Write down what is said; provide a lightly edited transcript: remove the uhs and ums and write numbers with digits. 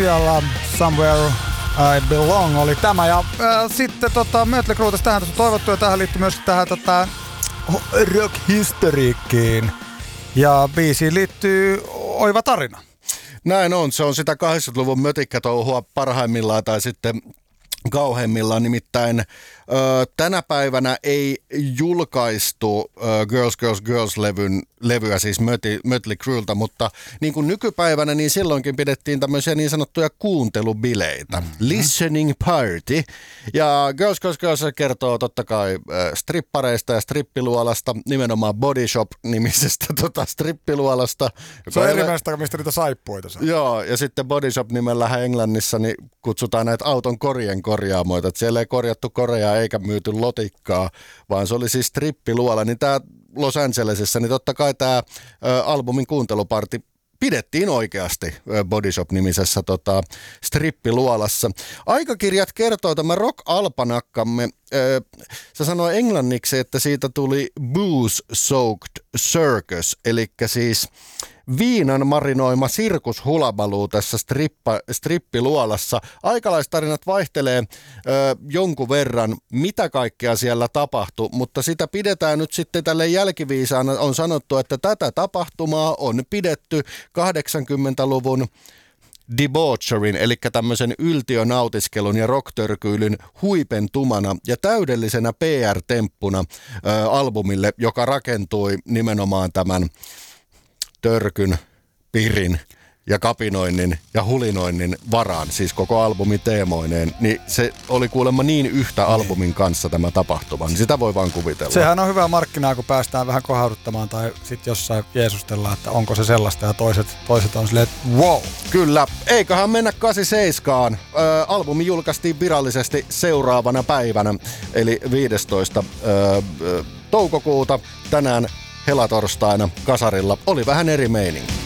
Siellä Somewhere I Belong oli tämä. Ja sitten Mötley Crue tähän on toivottu, ja tähän liittyy myös tähän rock-historiikkiin. Ja biisiin liittyy oiva tarina. Näin on. Se on sitä 80-luvun mötikkätouhua parhaimmillaan tai sitten kauheimmillaan. Nimittäin tänä päivänä ei julkaistu Girls, Girls, Girls-levyä, siis Mötley Cruelta, mutta niin kuin nykypäivänä, niin silloinkin pidettiin tämmöisiä niin sanottuja kuuntelubileitä. Listening party. Ja Girls, Girls, Girls kertoo totta kai strippareista ja strippiluolasta, nimenomaan Body Shop-nimisestä strippiluolasta. Se on eri mielestä, mistä niitä saippuita saa. Joo, ja sitten Body Shop nimellähän Englannissa niin kutsutaan näitä auton korien korjaamoita. Että siellä ei korjattu koreaa eikä myyty lotikkaa, vaan se oli siis strippiluola. Niin tämä Los Angelesissa, niin totta kai tämä albumin kuunteluparti pidettiin oikeasti Body Shop-nimisessä strippiluolassa. Aikakirjat kertoo tämä rock-alpanakkamme. Se sanoi englanniksi, että siitä tuli booze-soaked circus, eli siis viinan marinoima sirkushulabaluu tässä strippiluolassa. Aikalaistarinat vaihtelee jonkun verran, mitä kaikkea siellä tapahtui, mutta sitä pidetään nyt sitten tälle jälkiviisaana. On sanottu, että tätä tapahtumaa on pidetty 80-luvun debaucherin, eli tämmöisen yltiönautiskelun ja rocktörkyilyn huipentumana ja täydellisenä PR-temppuna albumille, joka rakentui nimenomaan tämän törkyn, pirin ja kapinoinnin ja hulinoinnin varaan, siis koko albumin teemoineen, niin se oli kuulemma niin yhtä albumin kanssa tämä tapahtuma, niin sitä voi vaan kuvitella. Sehän on hyvä markkinaa, kun päästään vähän kohauduttamaan tai sitten jossain jeesustellaan, että onko se sellaista, ja toiset on silleen, että wow. Kyllä, eiköhän mennä 87. Albumi julkaistiin virallisesti seuraavana päivänä, eli 15. toukokuuta tänään helatorstaina kasarilla. Oli vähän eri meininki.